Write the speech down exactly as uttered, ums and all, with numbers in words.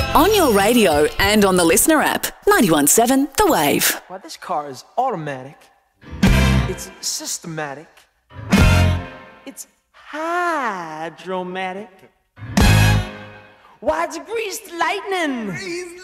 On your radio and on the Listener app. ninety-one point seven The Wave. Well, this car is automatic. It's systematic. It's hydromatic. Why, it's greased lightning.